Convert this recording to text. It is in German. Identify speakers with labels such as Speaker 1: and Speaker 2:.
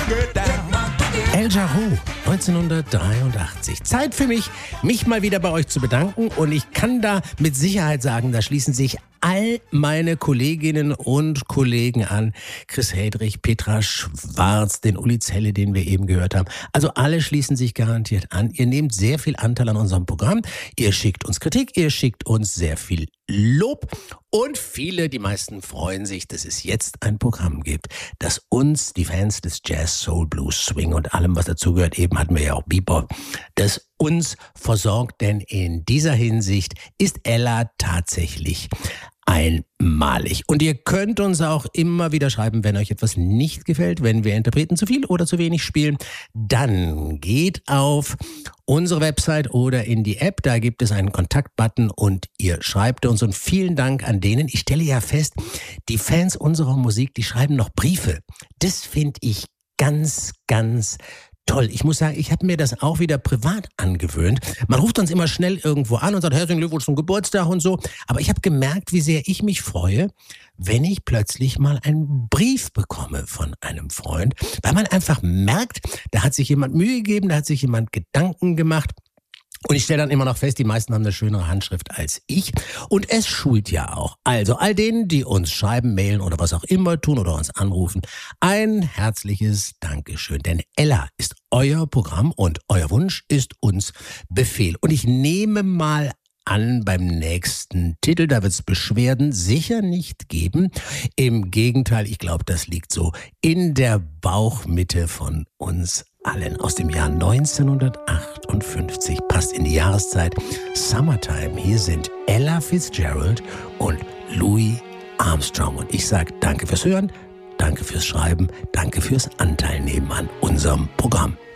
Speaker 1: El Jarreau, 1983. Zeit für mich mal wieder bei euch zu bedanken. Und ich kann da mit Sicherheit sagen, da schließen sich all meine Kolleginnen und Kollegen an. Chris Hedrich, Petra Schwarz, den Uli Zelle, den wir eben gehört haben. Also alle schließen sich garantiert an. Ihr nehmt sehr viel Anteil an unserem Programm. Ihr schickt uns Kritik, ihr schickt uns sehr viel Lob. Und die meisten freuen sich, dass es jetzt ein Programm gibt, das uns, die Fans des Jazz, Soul, Blues, Swing und allem, was dazugehört, eben hatten wir ja auch Bebop, das uns versorgt. Denn in dieser Hinsicht ist Ella tatsächlich einmalig. Und ihr könnt uns auch immer wieder schreiben, wenn euch etwas nicht gefällt, wenn wir Interpreten zu viel oder zu wenig spielen, dann geht auf unsere Website oder in die App, da gibt es einen Kontaktbutton und ihr schreibt uns. Und vielen Dank an denen. Ich stelle ja fest, die Fans unserer Musik, die schreiben noch Briefe. Das finde ich ganz, ganz toll. Ich muss sagen, ich habe mir das auch wieder privat angewöhnt. Man ruft uns immer schnell irgendwo an und sagt, herzlichen Glückwunsch zum Geburtstag und so. Aber ich habe gemerkt, wie sehr ich mich freue, wenn ich plötzlich mal einen Brief bekomme von einem Freund. Weil man einfach merkt, da hat sich jemand Mühe gegeben, da hat sich jemand Gedanken gemacht. Und ich stelle dann immer noch fest, die meisten haben eine schönere Handschrift als ich. Und es schult ja auch. Also all denen, die uns schreiben, mailen oder was auch immer tun oder uns anrufen, ein herzliches Dankeschön. Denn Ella ist euer Programm und euer Wunsch ist uns Befehl. Und ich nehme mal an, beim nächsten Titel, da wird es Beschwerden sicher nicht geben. Im Gegenteil, ich glaube, das liegt so in der Bauchmitte von uns allen. Aus dem Jahr 1958, passt in die Jahreszeit Summertime. Hier sind Ella Fitzgerald und Louis Armstrong. Und ich sage danke fürs Hören, danke fürs Schreiben, danke fürs Anteilnehmen an unserem Programm.